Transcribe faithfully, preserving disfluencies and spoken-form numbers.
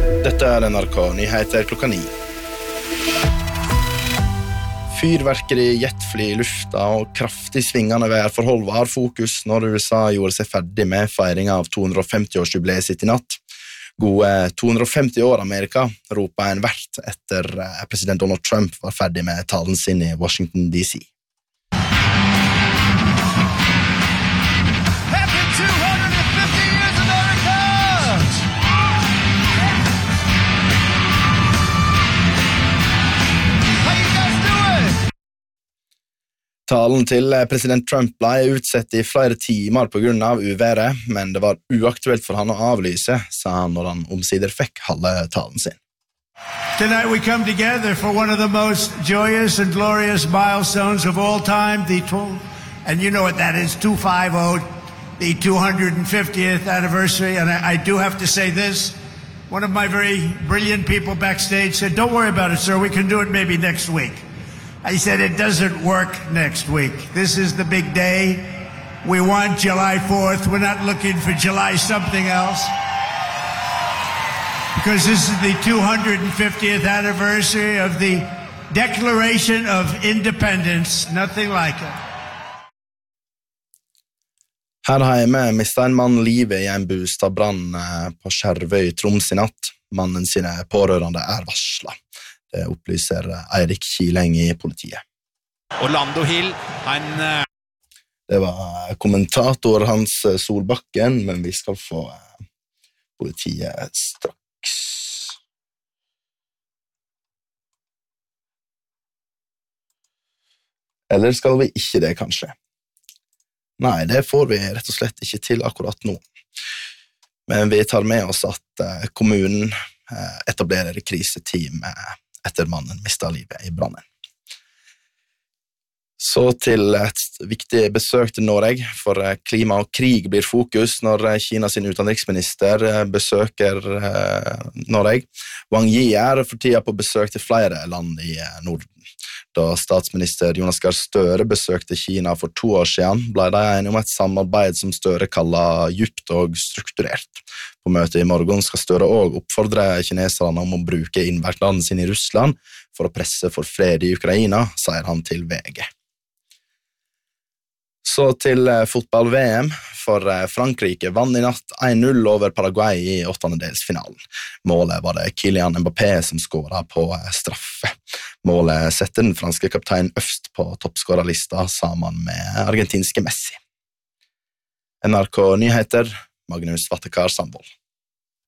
Dette er N R K Nyheter klokka ni. Fyrverkeri, jetfly i lufta og kraftig svingende værforhold var fokus når U S A gjorde seg ferdig med feiringen av to hundre og femti-årsjubileet sitt i natt. Gode to hundre og femti år Amerika, ropet en vert etter president Donald Trump var ferdig med talen sin i Washington D C. Talen til president Trump ble utsett i flere timer på grunn av uværet, men det var uaktuelt for han å avlyse, sa han når han omsider fikk halve talen sin. Tonight we come together for one of the most joyous and glorious milestones of all time, the tw- and you know what that is, two fifty, the two hundred fiftieth anniversary, and I, I do have to say this, one of my very brilliant people backstage said, don't worry about it, sir, we can do it maybe next week. I said, it doesn't work next week. This is the big day. We want July fourth. We're not looking for July something else. Because this is the two hundred fiftieth anniversary of the Declaration of Independence. Nothing like it. Her hjemme mistet en mann livet i en bostadbrann på Skjervøy i Troms i natt. Mannen sine pårørende er varslet. Det opplyser Eirik Kileng i politiet. Orlando Hill, han... Det var kommentator Hans Solbakken, men vi skal få politiet straks. Eller skal vi ikke det, kanskje? Nei, det får vi rett og slett ikke til akkurat nå. Men vi tar med oss at kommunen etablerer kriseteam etter mannen mistet livet i brannen. Så til et viktig besøk til Norge, for klima og krig blir fokus når Kina sin utenriksminister besøker Norge. Wang Yi er for tida på besøk til flere land i Norden. Da statsminister Jonas Gahr Støre besøkte Kina for to år siden, ble de enige om et samarbeid som Støre kaller djupt og strukturert. På møtet i morgen skal Støre også oppfordre kineserne om å bruke innvandringen sin i Russland for å presse for fred i Ukraina, sier han til V G. Så til fotball-V M, for Frankrike vann i natt en null over Paraguay i åttendedelsfinalen. Målet var det Kylian Mbappé som skåret på straffe. Målet setter den franske kapteinen øverst på toppskårerlista sammen med argentinske Messi. N R K Nyheter, Magnus Vattekar Sandvold.